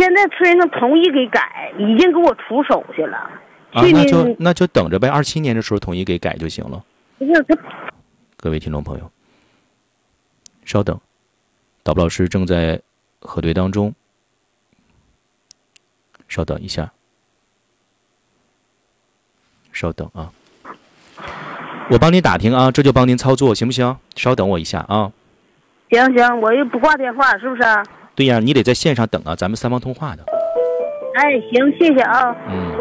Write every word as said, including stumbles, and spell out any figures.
现在催着同意给改，已经给我出手去了。 啊，那就那就等着呗，二七年的时候统一给改就行了。 不是他， 各位听众朋友，稍等，导播老师正在核对当中，稍等一下，稍等啊，我帮你打听啊，这就帮您操作，行不行？稍等我一下啊。 行行，我又不挂电话，是不是？ 对呀，你得在线上等啊，咱们三方通话的。 哎，行，谢谢啊。 嗯。